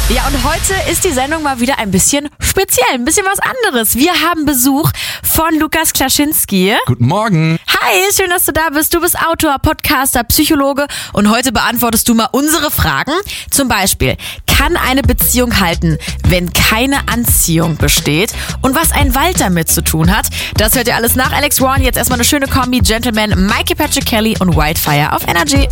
Ja, und heute ist die Sendung mal wieder ein bisschen speziell, ein bisschen was anderes. Wir haben Besuch von Lukas Klaschinski. Guten Morgen. Hi, schön, dass du da bist. Du bist Autor, Podcaster, Psychologe und heute beantwortest du mal unsere Fragen. Zum Beispiel, kann eine Beziehung halten, wenn keine Anziehung besteht? Und was ein Wald damit zu tun hat, das hört ihr alles nach Alex Warren. Jetzt erstmal eine schöne Kombi, Gentleman, Mikey Patrick Kelly und Wildfire auf Energy.